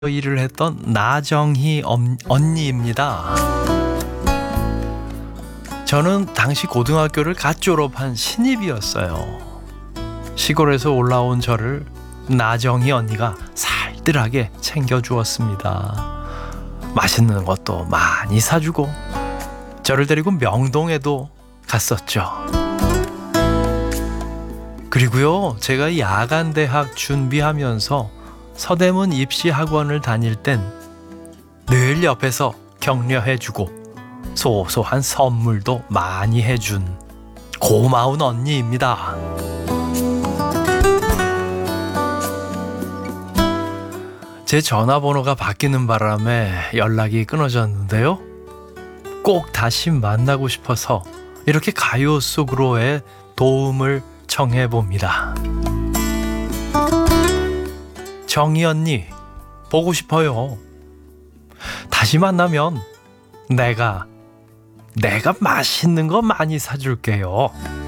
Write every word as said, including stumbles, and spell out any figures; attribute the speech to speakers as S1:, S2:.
S1: 일을 했던 나정희 엄- 언니입니다. 저는 당시 고등학교를 갓 졸업한 신입이었어요. 시골에서 올라온 저를 나정희 언니가 살뜰하게 챙겨주었습니다. 맛있는 것도 많이 사주고 저를 데리고 명동에도 갔었죠. 그리고요, 제가 야간 대학 준비하면서 서대문 입시학원을 다닐 땐 늘 옆에서 격려해주고 소소한 선물도 많이 해준 고마운 언니입니다. 제 전화번호가 바뀌는 바람에 연락이 끊어졌는데요. 꼭 다시 만나고 싶어서 이렇게 가요 속으로의 도움을 청해봅니다. 정희 언니, 보고 싶어요. 다시 만나면 내가, 내가 맛있는 거 많이 사줄게요.